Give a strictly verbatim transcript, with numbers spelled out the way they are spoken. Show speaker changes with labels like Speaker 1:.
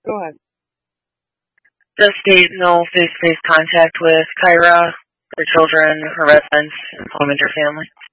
Speaker 1: Go ahead.
Speaker 2: Does state no face-to-face contact with Kyra, her children, her residents, employment, or family?